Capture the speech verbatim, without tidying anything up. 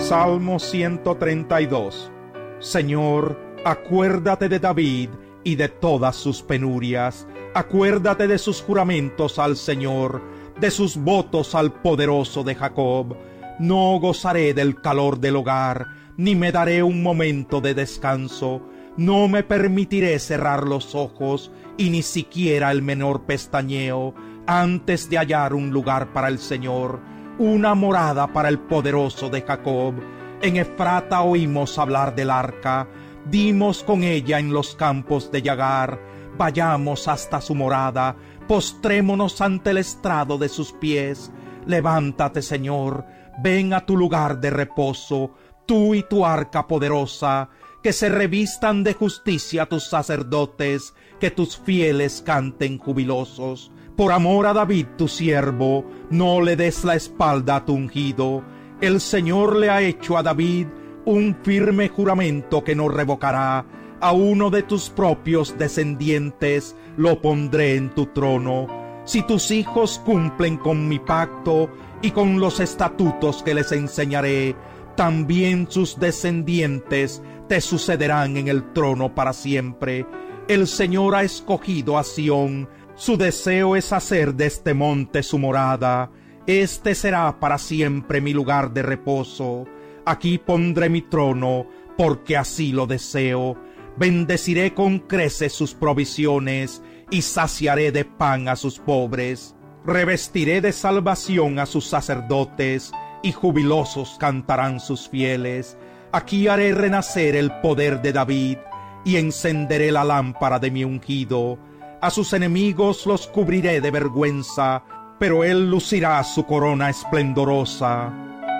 Salmo ciento treinta y dos. Señor, acuérdate de David y de todas sus penurias. Acuérdate de sus juramentos al Señor, de sus votos al poderoso de Jacob. No gozaré del calor del hogar, ni me daré un momento de descanso. No me permitiré cerrar los ojos, y ni siquiera el menor pestañeo, antes de hallar un lugar para el Señor, una morada para el poderoso de Jacob. En Efrata oímos hablar del arca, dimos con ella en los campos de Yagar. Vayamos hasta su morada, postrémonos ante el estrado de sus pies. Levántate, Señor, ven a tu lugar de reposo, tú y tu arca poderosa. Que se revistan de justicia tus sacerdotes, que tus fieles canten jubilosos. Por amor a David tu siervo, no le des la espalda a tu ungido. El Señor le ha hecho a David un firme juramento que no revocará. A uno de tus propios descendientes lo pondré en tu trono. Si tus hijos cumplen con mi pacto y con los estatutos que les enseñaré, también sus descendientes te sucederán en el trono para siempre. El Señor ha escogido a Sión, su deseo es hacer de este monte su morada. Este será para siempre mi lugar de reposo. Aquí pondré mi trono, porque así lo deseo. Bendeciré con creces sus provisiones, y saciaré de pan a sus pobres. Revestiré de salvación a sus sacerdotes, y jubilosos cantarán sus fieles. Aquí haré renacer el poder de David, y encenderé la lámpara de mi ungido. A sus enemigos los cubriré de vergüenza, pero él lucirá su corona esplendorosa.